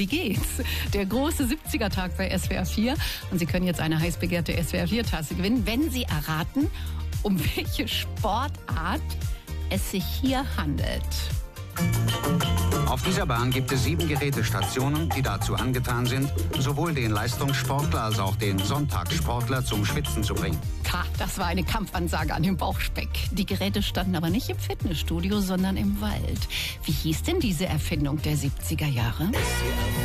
wie geht's? Der große 70er-Tag bei SWR 4. Und Sie können jetzt eine heiß begehrte SWR 4-Tasse gewinnen, wenn Sie erraten, um welche Sportart es sich hier handelt. Auf dieser Bahn gibt es 7 Gerätestationen, die dazu angetan sind, sowohl den Leistungssportler als auch den Sonntagssportler zum Schwitzen zu bringen. Das war eine Kampfansage an den Bauchspeck. Die Geräte standen aber nicht im Fitnessstudio, sondern im Wald. Wie hieß denn diese Erfindung der 70er Jahre?